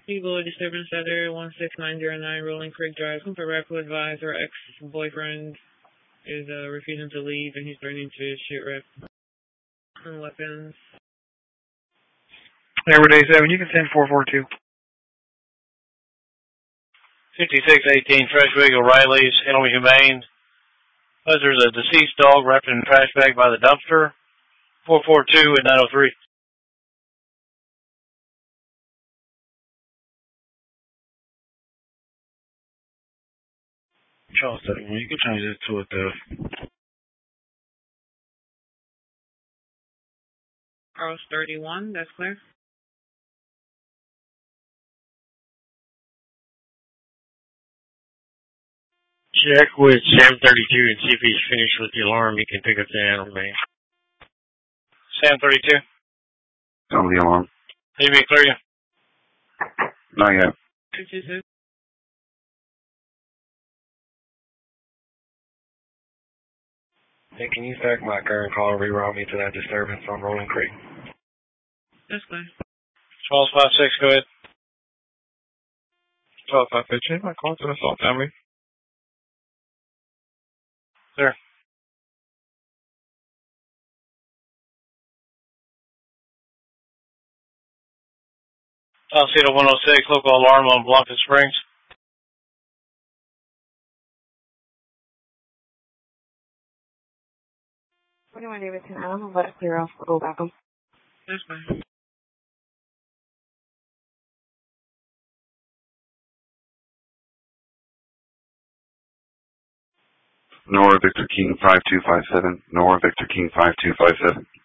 People disturbance center 16909 Rolling Creek Drive. For Rapid advise our ex-boyfriend is refusing to leave and he's threatening to shoot rep and weapons. Number day 7, you can send 442. 5618 Freshwig O'Reilly's, Animal Humane. There's a deceased dog wrapped in a trash bag by the dumpster. 442 at 903. Charles 31, you can change this to a theft. Charles 31, that's clear. Check with Sam 32 and see if he's finished with the alarm. You can pick up the animal man. Sam 32. On the alarm. Did we clear you? Not yet. 226. Hey, can you stack my current call and reroute me to that disturbance on Rolling Creek? That's clear. 1256, go ahead. 12515, my call to the assault family. Clear. Alcida 106, local alarm on Blanca Springs. Davidson, I'm going to let it clear off. We'll go back home. That's fine. Nora Victor King 5257. Nora Victor King 5257.